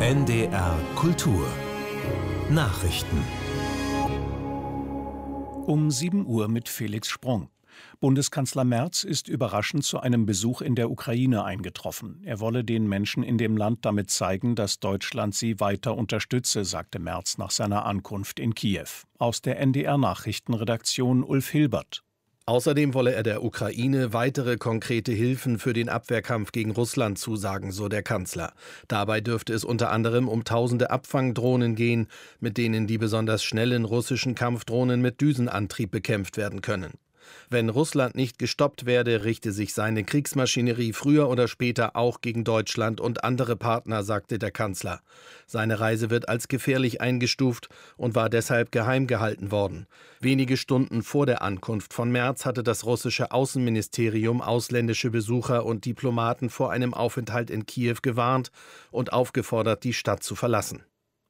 NDR Kultur Nachrichten Um 7 Uhr mit Felix Sprung. Bundeskanzler Merz ist überraschend zu einem Besuch in der Ukraine eingetroffen. Er wolle den Menschen in dem Land damit zeigen, dass Deutschland sie weiter unterstütze, sagte Merz nach seiner Ankunft in Kiew. Aus der NDR-Nachrichtenredaktion Ulf Hilbert. Außerdem wolle er der Ukraine weitere konkrete Hilfen für den Abwehrkampf gegen Russland zusagen, so der Kanzler. Dabei dürfte es unter anderem um tausende Abfangdrohnen gehen, mit denen die besonders schnellen russischen Kampfdrohnen mit Düsenantrieb bekämpft werden können. Wenn Russland nicht gestoppt werde, richte sich seine Kriegsmaschinerie früher oder später auch gegen Deutschland und andere Partner, sagte der Kanzler. Seine Reise wird als gefährlich eingestuft und war deshalb geheim gehalten worden. Wenige Stunden vor der Ankunft von Merz hatte das russische Außenministerium ausländische Besucher und Diplomaten vor einem Aufenthalt in Kiew gewarnt und aufgefordert, die Stadt zu verlassen.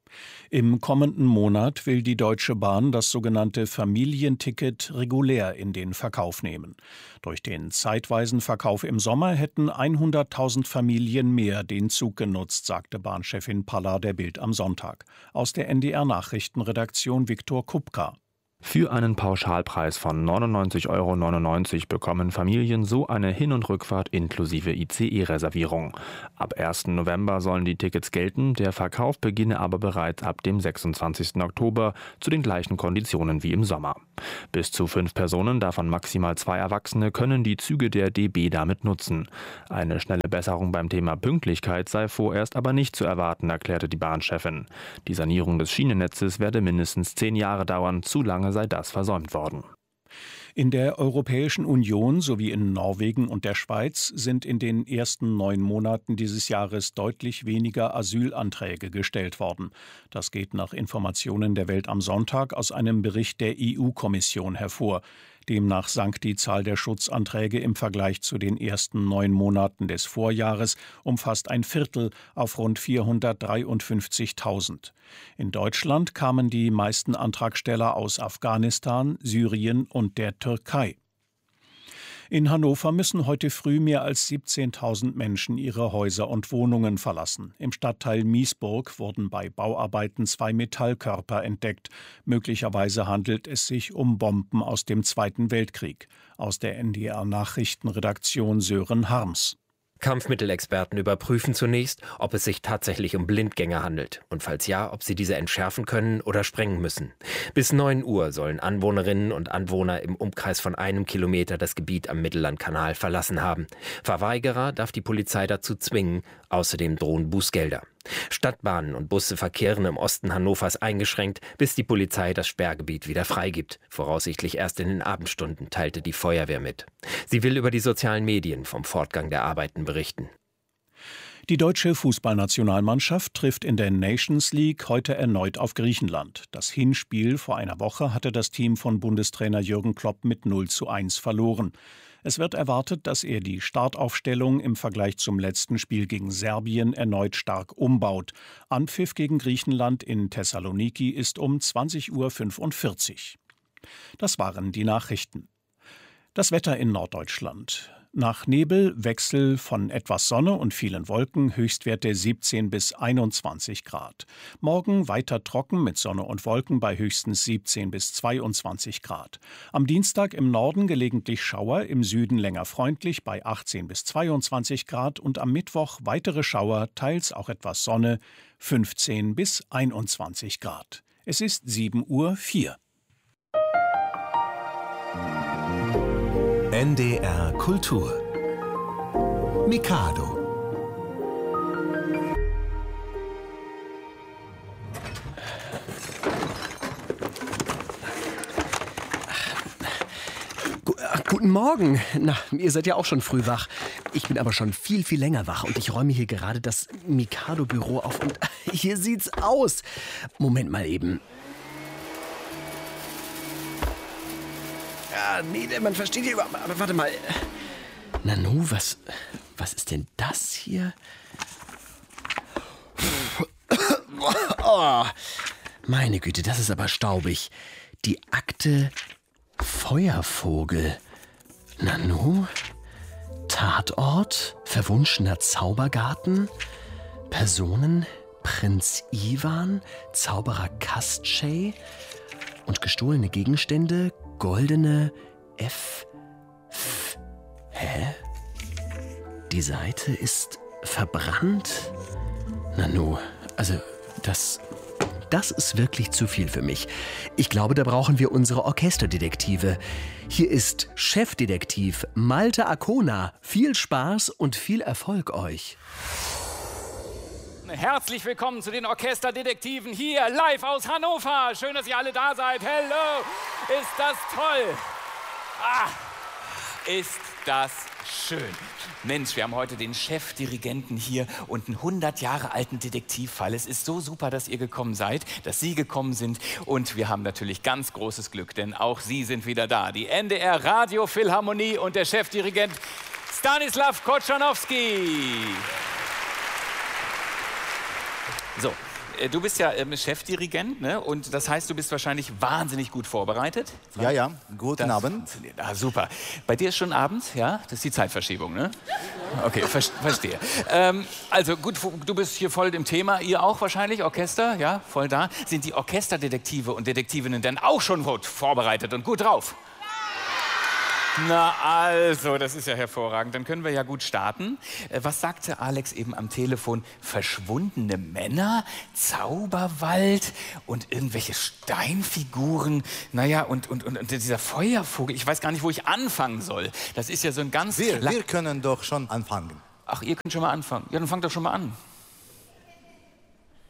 Im kommenden Monat will die Deutsche Bahn das sogenannte Familienticket regulär in den Verkauf nehmen. Durch den zeitweisen Verkauf im Sommer hätten 100.000 Familien mehr den Zug genutzt, sagte Bahnchefin Palla der Bild am Sonntag. Aus der NDR-Nachrichtenredaktion Viktor Kupka. Für einen Pauschalpreis von 99,99 € bekommen Familien so eine Hin- und Rückfahrt inklusive ICE-Reservierung. Ab 1. November sollen die Tickets gelten, der Verkauf beginne aber bereits ab dem 26. Oktober zu den gleichen Konditionen wie im Sommer. Bis zu 5 Personen, davon maximal 2 Erwachsene, können die Züge der DB damit nutzen. Eine schnelle Besserung beim Thema Pünktlichkeit sei vorerst aber nicht zu erwarten, erklärte die Bahnchefin. Die Sanierung des Schienennetzes werde mindestens 10 Jahre dauern, zu lange sei das versäumt worden. In der Europäischen Union sowie in Norwegen und der Schweiz sind in den ersten 9 Monaten dieses Jahres deutlich weniger Asylanträge gestellt worden. Das geht nach Informationen der Welt am Sonntag aus einem Bericht der EU-Kommission hervor. Demnach sank die Zahl der Schutzanträge im Vergleich zu den ersten 9 Monaten des Vorjahres um fast ein Viertel auf rund 453.000. In Deutschland kamen die meisten Antragsteller aus Afghanistan, Syrien und der Türkei. In Hannover müssen heute früh mehr als 17.000 Menschen ihre Häuser und Wohnungen verlassen. Im Stadtteil Miesburg wurden bei Bauarbeiten 2 Metallkörper entdeckt. Möglicherweise handelt es sich um Bomben aus dem Zweiten Weltkrieg. Aus der NDR-Nachrichtenredaktion Sören Harms. Kampfmittelexperten überprüfen zunächst, ob es sich tatsächlich um Blindgänger handelt und falls ja, ob sie diese entschärfen können oder sprengen müssen. Bis 9 Uhr sollen Anwohnerinnen und Anwohner im Umkreis von 1 Kilometer das Gebiet am Mittellandkanal verlassen haben. Verweigerer darf die Polizei dazu zwingen, außerdem drohen Bußgelder. Stadtbahnen und Busse verkehren im Osten Hannovers eingeschränkt, bis die Polizei das Sperrgebiet wieder freigibt. Voraussichtlich erst in den Abendstunden, teilte die Feuerwehr mit. Sie will über die sozialen Medien vom Fortgang der Arbeiten berichten. Die deutsche Fußballnationalmannschaft trifft in der Nations League heute erneut auf Griechenland. Das Hinspiel vor einer Woche hatte das Team von Bundestrainer Jürgen Klopp mit 0:1 verloren. Es wird erwartet, dass er die Startaufstellung im Vergleich zum letzten Spiel gegen Serbien erneut stark umbaut. Anpfiff gegen Griechenland in Thessaloniki ist um 20:45 Uhr. Das waren die Nachrichten. Das Wetter in Norddeutschland. Nach Nebel Wechsel von etwas Sonne und vielen Wolken, Höchstwerte 17 bis 21 Grad. Morgen weiter trocken mit Sonne und Wolken bei höchstens 17 bis 22 Grad. Am Dienstag im Norden gelegentlich Schauer, im Süden länger freundlich bei 18 bis 22 Grad und am Mittwoch weitere Schauer, teils auch etwas Sonne, 15 bis 21 Grad. Es ist 7:04 Uhr. NDR Kultur Mikado. Guten Morgen. Na, ihr seid ja auch schon früh wach. Ich bin aber schon viel, viel länger wach und ich räume hier gerade das Mikado-Büro auf und hier sieht's aus. Moment mal eben. Ja, nee, man versteht hier überhaupt. Aber warte mal. Nanu, was ist denn das hier? Oh, meine Güte, das ist aber staubig. Die Akte Feuervogel. Nanu? Tatort? Verwunschener Zaubergarten? Personen? Prinz Ivan, Zauberer Kastschei und gestohlene Gegenstände, goldene Hä? Die Seite ist verbrannt? Nanu, also das ist wirklich zu viel für mich. Ich glaube, da brauchen wir unsere Orchesterdetektive. Hier ist Chefdetektiv Malte Arkona. Viel Spaß und viel Erfolg euch. Herzlich willkommen zu den Orchesterdetektiven hier live aus Hannover. Schön, dass ihr alle da seid. Hello! Ist das toll? Ist das schön. Mensch, wir haben heute den Chefdirigenten hier und einen 100 Jahre alten Detektivfall. Es ist so super, dass ihr gekommen seid, dass Sie gekommen sind. Und wir haben natürlich ganz großes Glück, denn auch Sie sind wieder da. Die NDR Radiophilharmonie und der Chefdirigent Stanislav Kotschanowski. So, du bist ja Chefdirigent, ne? Und das heißt, du bist wahrscheinlich wahnsinnig gut vorbereitet. Ja, guten Abend. Super. Bei dir ist schon Abend, ja? Das ist die Zeitverschiebung, ne? Okay, verstehe. Also gut, du bist hier voll im Thema. Ihr auch wahrscheinlich, Orchester, ja? Voll da. Sind die Orchesterdetektive und Detektivinnen denn auch schon gut vorbereitet und gut drauf? Na also, das ist ja hervorragend. Dann können wir ja gut starten. Was sagte Alex eben am Telefon? Verschwundene Männer, Zauberwald und irgendwelche Steinfiguren. Naja, und dieser Feuervogel. Ich weiß gar nicht, wo ich anfangen soll. Das ist ja so ein ganz... Wir können doch schon anfangen. Ach, ihr könnt schon mal anfangen. Ja, dann fangt doch schon mal an.